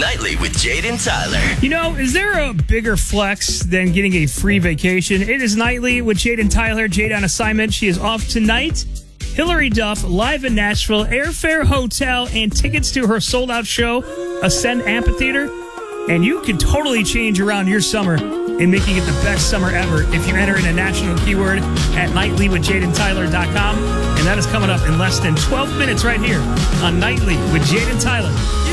Nightly with Jade and Tyler. You know, is there a bigger flex than getting a free vacation? It is Nightly with Jade and Tyler. Jade on assignment. She is off tonight. Hillary Duff, live in Nashville, airfare, hotel, and tickets to her sold-out show, Ascend Amphitheater. And you can totally change around your summer in making it the best summer ever if you enter in a national keyword at nightlywithjadeandtyler.com. And that is coming up in less than 12 minutes right here on Nightly with Jade and Tyler.